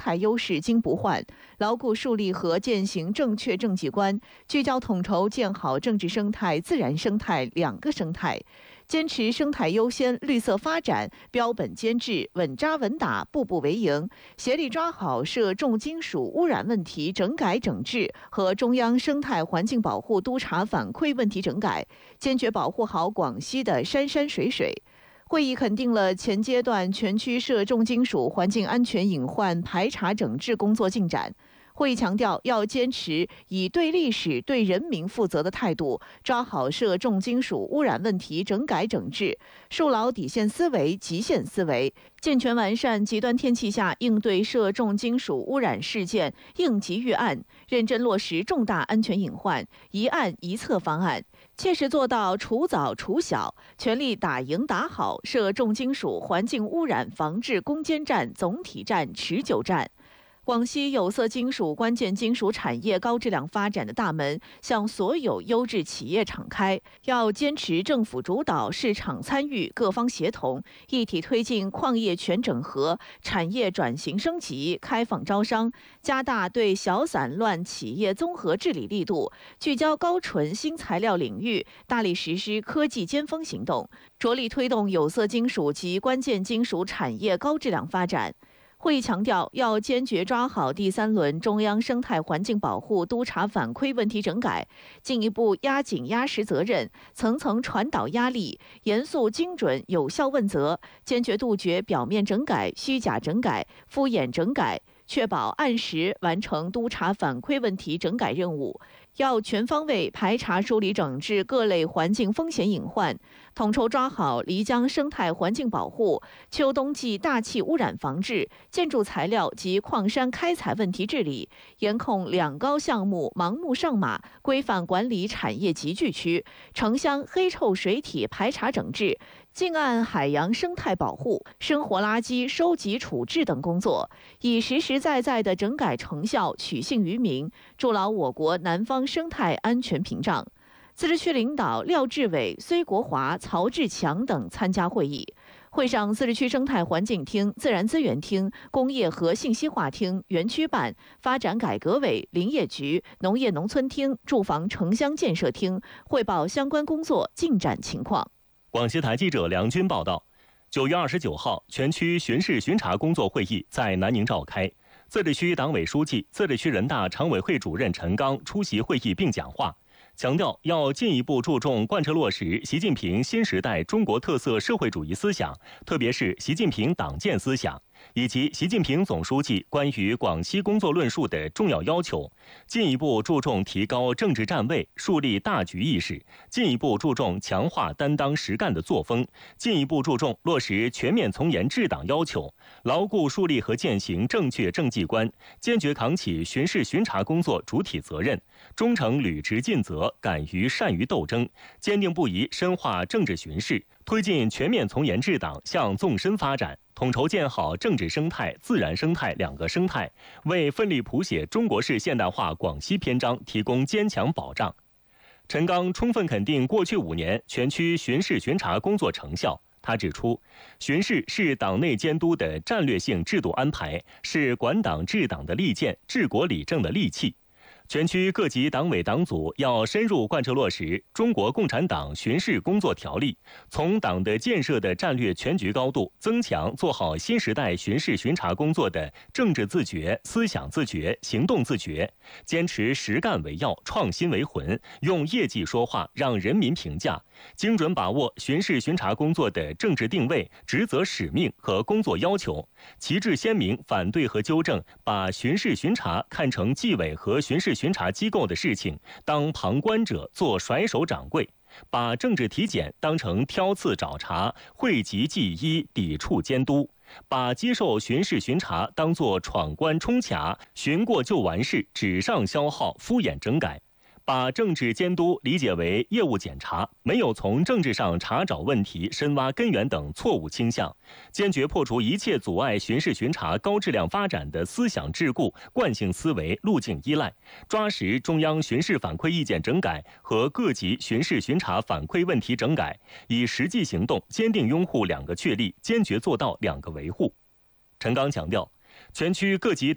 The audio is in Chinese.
态优势经不换，牢固树立和践行正确政绩观，聚焦统筹建好政治生态、自然生态两个生态。坚持生态优先、绿色发展，标本兼治，稳扎稳打，步步为营，协力抓好涉重金属污染问题整改整治和中央生态环境保护督查反馈问题整改，坚决保护好广西的山山水水。会议肯定了前阶段全区涉重金属环境安全隐患排查整治工作进展。会议强调，要坚持以对历史、对人民负责的态度，抓好涉重金属污染问题整改整治，树牢底线思维、极限思维，健全完善极端天气下应对涉重金属污染事件应急预案，认真落实重大安全隐患一案一策方案，切实做到除早除小，全力打赢打好涉重金属环境污染防治攻坚战、总体战、持久战。广西有色金属关键金属产业高质量发展的大门向所有优质企业敞开，要坚持政府主导、市场参与、各方协同，一体推进矿业全整合、产业转型升级、开放招商，加大对小散乱企业综合治理力度，聚焦高纯新材料领域，大力实施科技尖峰行动，着力推动有色金属及关键金属产业高质量发展。会议强调，要坚决抓好第三轮中央生态环境保护督查反馈问题整改，进一步压紧压实责任，层层传导压力，严肃精准有效问责，坚决杜绝表面整改、虚假整改、敷衍整改，确保按时完成督查反馈问题整改任务。要全方位排查梳理整治各类环境风险隐患，统筹抓好漓江生态环境保护、秋冬季大气污染防治、建筑材料及矿山开采问题治理，严控两高项目盲目上马，规范管理产业集聚区、城乡黑臭水体排查整治、近岸海洋生态保护、生活垃圾收集处置等工作，以实实在在的整改成效取信于民，筑牢我国南方生态安全屏障。自治区领导廖志伟、崔国华、曹志强等参加会议。会上，自治区生态环境厅、自然资源厅、工业和信息化厅、园区办、发展改革委、林业局、农业农村厅、住房城乡建设厅汇报相关工作进展情况。 广西台记者梁军报道，9月29号，全区巡视巡查工作会议在南宁召开。自治区党委书记、自治区人大常委会主任陈刚出席会议并讲话，强调要进一步注重贯彻落实习近平新时代中国特色社会主义思想，特别是习近平党建思想，以及习近平总书记关于广西工作论述的重要要求，进一步注重提高政治站位，树立大局意识，进一步注重强化担当实干的作风，进一步注重落实全面从严治党要求，牢固树立和践行正确政绩观，坚决扛起巡视巡查工作主体责任，忠诚履职尽责，敢于善于斗争，坚定不移深化政治巡视，推进全面从严治党向纵深发展，统筹建好政治生态、自然生态两个生态，为奋力谱写中国式现代化广西篇章提供坚强保障。陈刚充分肯定过去5年全区巡视巡查工作成效。他指出，巡视是党内监督的战略性制度安排，是管党治党的利剑、治国理政的利器。全区各级党委党组要深入贯彻落实《中国共产党巡视工作条例》，从党的建设的战略全局高度增强做好新时代巡视巡查工作的政治自觉、思想自觉、行动自觉，坚持实干为要、创新为魂，用业绩说话，让人民评价，精准把握巡视巡查工作的政治定位、职责使命和工作要求，旗帜鲜明反对和纠正把巡视巡查看成纪委和巡视巡查机构的事情，当旁观者做甩手掌柜，把政治体检当成挑刺找茬、讳疾忌医、抵触监督，把接受巡视巡查当作闯关冲卡、巡过就完事、纸上消耗、敷衍整改，把政治监督理解为业务检查，没有从政治上查找问题、深挖根源等错误倾向，坚决破除一切阻碍巡视巡查高质量发展的思想桎梏、惯性思维、路径依赖，抓实中央巡视反馈意见整改和各级巡视巡查反馈问题整改，以实际行动坚定拥护2个确立，坚决做到2个维护。陈刚强调，全区各级